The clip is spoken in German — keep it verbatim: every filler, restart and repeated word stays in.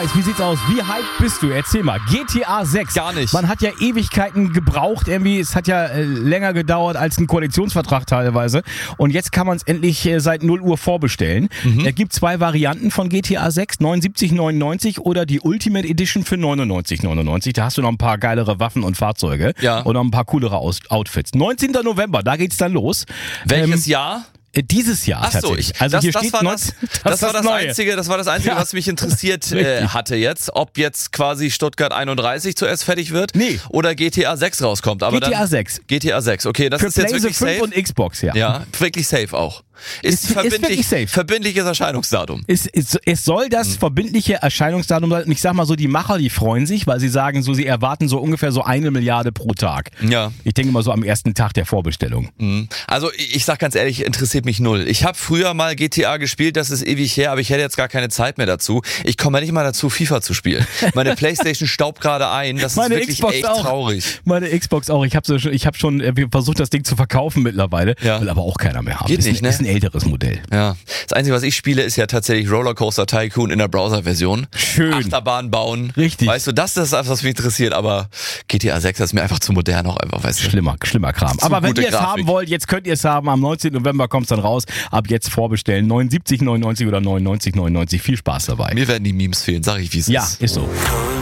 Wie sieht's aus? Wie hyped bist du? Erzähl mal. G T A sechs. Gar nicht. Man hat ja Ewigkeiten gebraucht irgendwie. Es hat ja äh, länger gedauert als ein Koalitionsvertrag teilweise. Und jetzt kann man es endlich äh, seit null Uhr vorbestellen. Mhm. Es gibt zwei Varianten von G T A sechs. neunundsiebzig neunundneunzig oder die Ultimate Edition für neunundneunzig neunundneunzig. Da hast du noch ein paar geilere Waffen und Fahrzeuge. Ja. Und noch ein paar coolere Aus- Outfits. neunzehnten November, da geht's dann los. Welches Ähm, Jahr? Äh, Dieses Jahr Ach so, tatsächlich. ich, Also das, hier das, steht war neunzehn das, das, war das Neue. einzige, das war das einzige, Ja. was mich interessiert äh, Richtig. hatte jetzt, ob jetzt quasi Stuttgart einunddreißig zuerst fertig wird, Nee. oder G T A sechs rauskommt. Aber G T A dann, sechs. G T A sechs, okay, das Für ist jetzt PlayStation wirklich fünf safe. und Xbox, ja. Ja, wirklich safe auch. Ist, Ist- ist verbindlich, wirklich safe. verbindliches Erscheinungsdatum. Es, es, es soll das verbindliche Erscheinungsdatum sein. Und ich sag mal so, die Macher, die freuen sich, weil sie sagen so, sie erwarten so ungefähr so eine Milliarde pro Tag. Ja. Ich denke mal so am ersten Tag der Vorbestellung. Mhm. Also ich ich sag ganz ehrlich, interessiert mich null. Ich habe früher mal G T A gespielt, das ist ewig her, aber ich hätte jetzt gar keine Zeit mehr dazu. Ich komme ja nicht mal dazu, FIFA zu spielen. Meine Playstation staubt gerade ein, das Meine ist wirklich Xbox echt auch. traurig. Meine Xbox auch. Ich habe so, ich hab schon äh, versucht, das Ding zu verkaufen mittlerweile. Ja. Will aber auch keiner mehr haben. Geht ist, nicht, ein, ne? ist ein älteres Modell. Ja, das Einzige, was ich spiele, ist ja tatsächlich Rollercoaster Tycoon in der Browser-Version. Schön. Achterbahn bauen. Richtig. Weißt du, das ist das, was mich interessiert, aber G T A sechs ist mir einfach zu modern auch einfach, weißt du. Schlimmer, schlimmer Kram. Zu Aber wenn gute ihr es Grafik. haben wollt, jetzt könnt ihr es haben. Am neunzehnten November kommt es dann raus. Ab jetzt vorbestellen. neunundsiebzig neunundneunzig oder neunundneunzig neunundneunzig. Viel Spaß dabei. Mir werden die Memes fehlen, sag ich, wie es Ja, ist. ist so.